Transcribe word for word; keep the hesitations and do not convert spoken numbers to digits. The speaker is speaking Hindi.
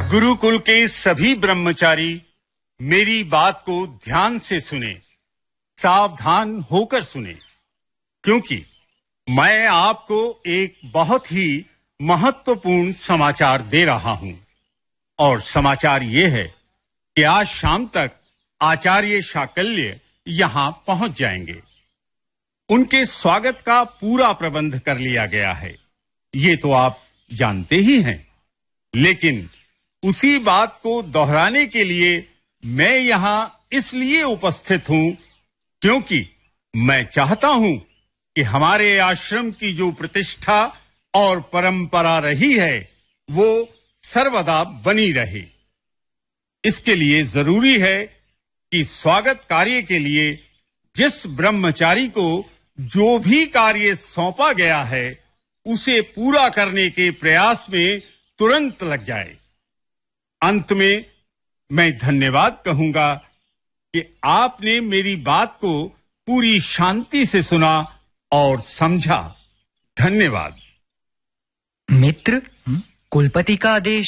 गुरुकुल के सभी ब्रह्मचारी मेरी बात को ध्यान से सुने, सावधान होकर सुने, क्योंकि मैं आपको एक बहुत ही महत्वपूर्ण समाचार दे रहा हूं। और समाचार ये है कि आज शाम तक आचार्य शाकल्य यहां पहुंच जाएंगे। उनके स्वागत का पूरा प्रबंध कर लिया गया है, ये तो आप जानते ही हैं। लेकिन उसी बात को दोहराने के लिए मैं यहां इसलिए उपस्थित हूं क्योंकि मैं चाहता हूं कि हमारे आश्रम की जो प्रतिष्ठा और परंपरा रही है वो सर्वदा बनी रहे। इसके लिए जरूरी है कि स्वागत कार्य के लिए जिस ब्रह्मचारी को जो भी कार्य सौंपा गया है उसे पूरा करने के प्रयास में तुरंत लग जाए। अंत में मैं धन्यवाद कहूंगा कि आपने मेरी बात को पूरी शांति से सुना और समझा। धन्यवाद। मित्र, कुलपति का आदेश